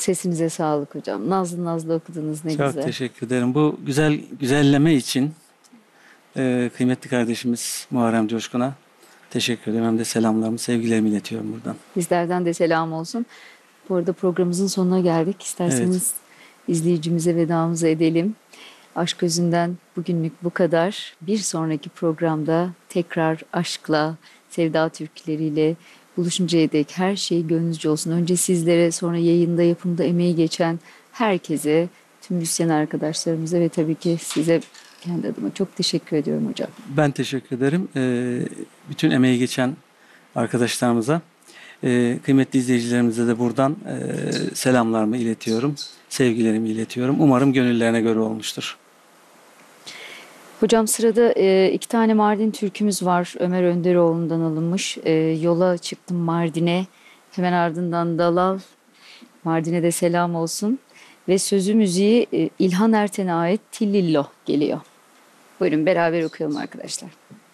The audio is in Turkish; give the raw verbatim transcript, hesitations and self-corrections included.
Sesinize sağlık hocam. Nazlı nazlı okudunuz, ne Çok güzel. teşekkür ederim. Bu güzel güzelleme için e, kıymetli kardeşimiz Muharrem Coşkun'a teşekkür ederim. Hem de selamlarımı, sevgilerimi iletiyorum buradan. Bizlerden de selam olsun. Bu arada programımızın sonuna geldik. Evet. İsterseniz izleyicimize vedamızı edelim. Aşk Özünden bugünlük bu kadar. Bir sonraki programda tekrar aşkla, sevda türküleriyle buluşuncaya dek her şey gönlünüzce olsun. Önce sizlere, sonra yayında, yapımda emeği geçen herkese, tüm müzisyen arkadaşlarımıza ve tabii ki size kendi adıma çok teşekkür ediyorum hocam. Ben teşekkür ederim. E, bütün emeği geçen arkadaşlarımıza, e, kıymetli izleyicilerimize de buradan e, selamlarımı iletiyorum. Sevgilerimi iletiyorum. Umarım gönüllerine göre olmuştur. Hocam sırada e, iki tane Mardin türkümüz var. Ömer Önderoğlu'ndan alınmış. E, yola çıktım Mardin'e. Hemen ardından Dalal. Mardin'e de selam olsun. Ve sözü müziği e, İlhan Erten'e ait Tillillo geliyor. Buyurun beraber okuyalım arkadaşlar.